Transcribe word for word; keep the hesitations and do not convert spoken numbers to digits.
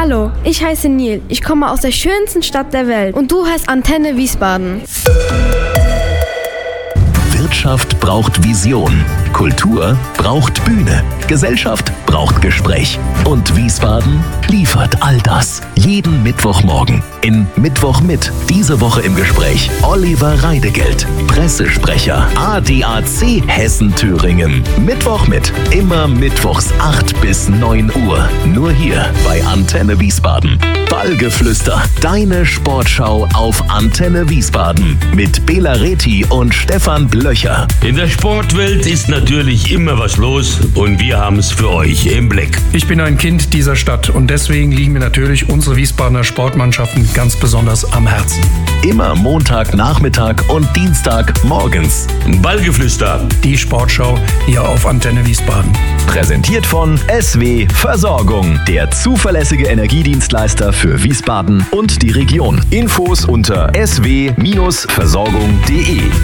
Hallo, ich heiße Neil. Ich komme aus der schönsten Stadt der Welt. Und du heißt Antenne Wiesbaden. Wirtschaft braucht Vision. Kultur braucht Bühne. Gesellschaft braucht Gespräch. Und Wiesbaden liefert all das. Jeden Mittwochmorgen in Mittwoch mit. Diese Woche im Gespräch Oliver Reidegeld, Pressesprecher A D A C Hessen-Thüringen. Mittwoch mit. Immer mittwochs acht bis neun Uhr. Nur hier bei Antenne Wiesbaden. Ballgeflüster. Deine Sportschau auf Antenne Wiesbaden. Mit Bela Reti und Stefan Blöcher. In der Sportwelt ist natürlich immer was los und wir haben es für euch im Blick. Ich bin ein Kind dieser Stadt und deswegen liegen mir natürlich unsere Wiesbadener Sportmannschaften ganz besonders am Herzen. Immer Montagnachmittag und Dienstag morgens. Ballgeflüster. Die Sportschau hier auf Antenne Wiesbaden. Präsentiert von S W Versorgung, der zuverlässige Energiedienstleister für Wiesbaden und die Region. Infos unter s w Bindestrich versorgung punkt de.